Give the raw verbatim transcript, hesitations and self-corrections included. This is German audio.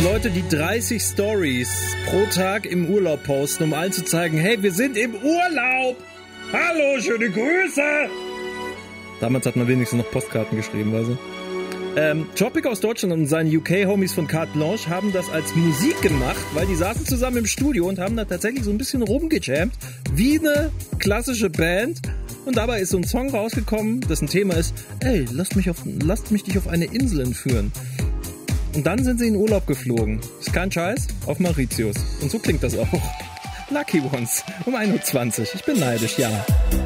Leute, die dreißig Stories pro Tag im Urlaub posten, um allen zu zeigen, hey, wir sind im Urlaub. Hallo, schöne Grüße. Damals hat man wenigstens noch Postkarten geschrieben, weißt du. Ähm, Tropic aus Deutschland und seine U K-Homies von Carte Blanche haben das als Musik gemacht, weil die saßen zusammen im Studio und haben da tatsächlich so ein bisschen rumgejammt, wie eine klassische Band. Und dabei ist so ein Song rausgekommen, dessen Thema ist, ey, lasst mich, auf, lasst mich dich auf eine Insel entführen. Und dann sind sie in Urlaub geflogen. Ist kein Scheiß, auf Mauritius. Und so klingt das auch. Lucky Ones, um ein Uhr zwanzig. Ich bin neidisch, ja.